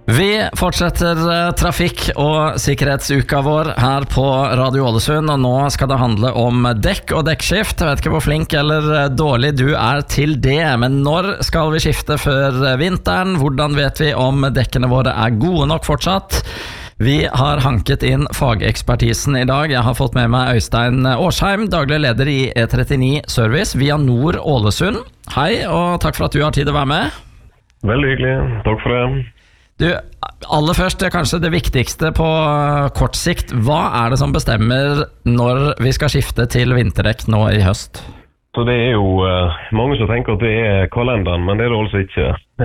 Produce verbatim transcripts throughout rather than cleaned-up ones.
Vi fortsetter trafikk- og sikkerhetsuka vår her på Radio Ålesund, og nå skal det handle om dekk og dekkskift. Jeg vet ikke hvor flink eller dårlig du er til det, men når skal vi skifte før vinteren? Hvordan vet vi om dekkene våre er gode nok fortsatt? Vi har hanket inn fagekspertisen i dag. Jeg har fått med meg Øystein Årsheim, daglig leder i E trettini Service via Nord Ålesund. Hei, og takk for at du har tid til å være med. Veldig hyggelig, takk for det. Du, aller først, kanskje det viktigste på kort sikt. Hva er det som bestemmer når vi skal skifte til vinterdekk nå i høst? Så det er jo uh, mange som tenker at det er kalenderen, men det er det altså ikke.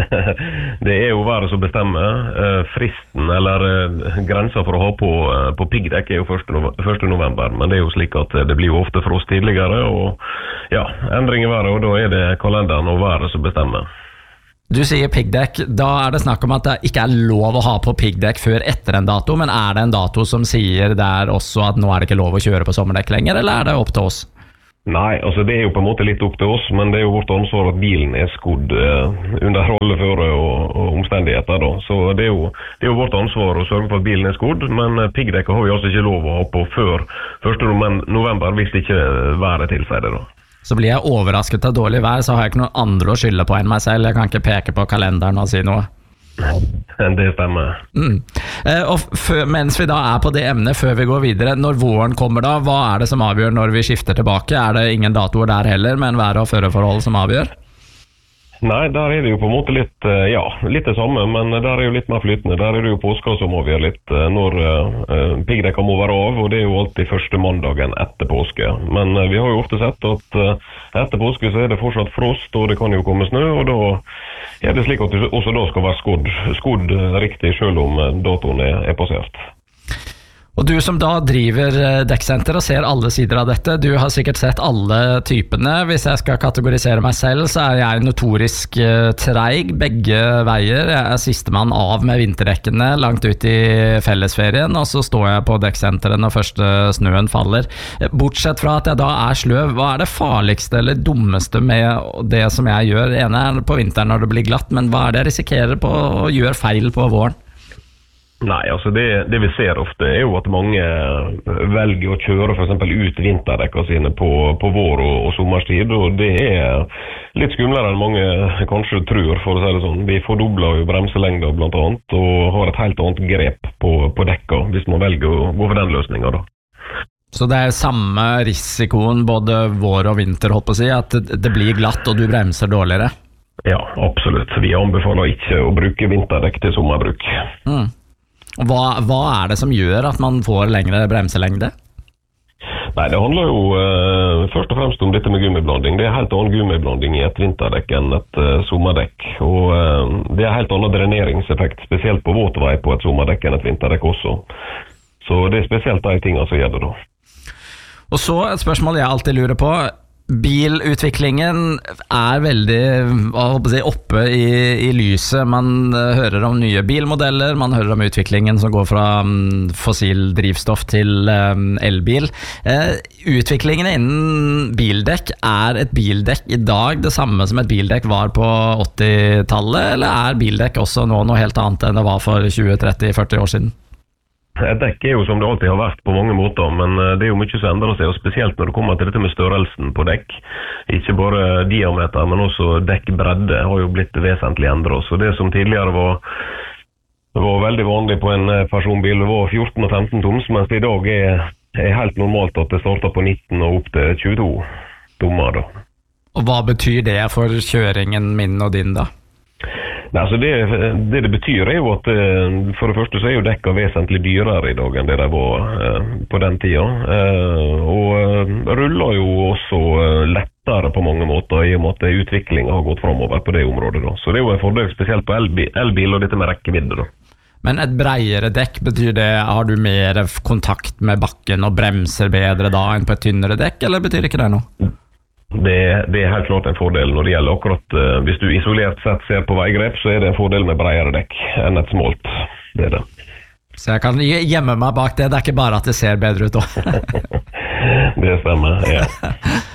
Det er jo været som bestemmer. Uh, fristen, eller uh, grensa for å ha på, uh, på piggdekk er jo første november, men det er jo slik at det blir jo ofte frost tidligere, og ja, endring i været, og da er det kalenderen og været som bestemmer. Du sier piggdekk, da er det snakk om at det ikke er lov å ha på piggdekk før etter en dato, men er det en dato som sier der også at nå er det ikke lov å kjøre på sommerdekk lenger, eller er det opp til oss? Nei, altså det er jo på en måte litt opp til oss, men det er jo vårt ansvar at bilen er skodd uh, under holdeføre og, og omstendigheter da. Så det er, jo, det er jo vårt ansvar å sørge for at bilen er skodd, men piggdekk har vi altså ikke lov å ha på før første november hvis det ikke været tilsier det da. Så blir jeg overrasket av dårlig vær, så har jeg ikke noen andre å skylde på enn meg selv. Jeg kan ikke peke på kalenderen og si noe. Det stemmer. Mm. Eh, og før, mens vi da er på det emnet, før vi går videre, når våren kommer da, hva er det som avgjør når vi skifter tilbake? Er det ingen datoer der heller, men vær- og føreforhold som avgjør? Nei, der er det jo på en måte litt, ja, litt det samme, men der er jo litt mer flytende. Der er det jo påska som avgjør litt når uh, piggdekka må være av, og det er jo alltid første mandagen etter påske. Men uh, vi har jo ofte sett at uh, etter påske så er det fortsatt frost, og det kan jo komme snø, og da er det slik at det også da skal være skodd, skodd riktig, selv om datoen er, er passert. Og du som da driver dekksenter og ser alle sider av dette, du har sikkert sett alle typene. Hvis jeg skal kategorisere meg selv, så er jeg notorisk treig begge veier. Jeg er sistemann av med vinterdekkene langt ut i fellesferien, og så står jeg på dekksenteret når første snøen faller. Bortsett fra at jeg da er sløv, hva er det farligste eller dummeste med det som jeg gjør? Det ene er på vinteren når det blir glatt, men hva er det jeg risikerer på å gjøre feil på våren? Nei, altså det, det vi ser ofte er jo at mange velger å kjøre for eksempel ut vinterdekka sine på, på vår og, og sommerstid, og det er litt skumlere enn mange kanskje tror, for å si det sånn. Vi fordobler jo bremselengder blant annet, og har et helt annet grep på, på dekka, hvis man velger å gå for den løsningen da. Så det er samme risikoen både vår og vinter, holdt på å si, at det blir glatt og du bremser dårligere? Ja, absolutt. Vi anbefaler ikke å bruke vinterdekk til sommerbruk. Mm. Hva, hva er det som gjør at man får lengre bremselengde? Nei, det handler jo uh, først og fremst om dette med gummiblanding. Det er helt annen gummiblanding i et vinterdekk enn et uh, sommerdekk. Og uh, det er helt annen dreneringseffekt, spesielt på våtvei på et sommerdekk enn et vinterdekk også. Så det er spesielt de tingene som gjør det da. Og så et spørsmål jeg alltid lurer på. Bilutviklingen er veldig hva håper jeg, oppe i, i lyset. Man hører om nye bilmodeller, man hører om utviklingen som går fra um, fossil drivstoff til um, elbil. Eh, utviklingen innen bildekk, er et bildekk i dag det samme som et bildekk var på åttitallet, eller er bildekk også nå noe helt annet enn det var for tjue, tretti, førti år siden? Et dekk er jo som det alltid har vært på mange måter, men det er jo mye som endrer seg, og spesielt når det kommer til dette med størrelsen på dekk. Ikke bare diameter, men også dekkbredde har jo blitt vesentlig endret. Så det som tidligere var, var veldig vanlig på en personbil var fjorten og femten toms, mens det i dag er, er helt normalt at det starter på nitten og opp til tjueto tommer da. Og hva betyr det for kjøringen min og din da? Nei, altså det, det det betyr er jo at for det første så er jo dekka vesentlig dyrere i dag enn det de var eh, på den tida. Eh, og eh, ruller jo også eh, lettere på mange måter i og med at utviklingen har gått fremover på det området da. Så det er jo en fordel spesielt på elbil, elbil og dette med rekkevidde da. Men et breiere dekk, betyr det, har du mer kontakt med bakken og bremser bedre da enn på et tynnere dekk, eller betyr ikke det noe? Det, det er helt klart en fordel når det gjelder akkurat uh, hvis du isolert sett ser på veigrep, så er det en fordel med bredere dekk enn et smalt. Det er det. Så jeg kan gjemme meg bak det, det er ikke bare at det ser bedre ut også. Det stemmer, ja.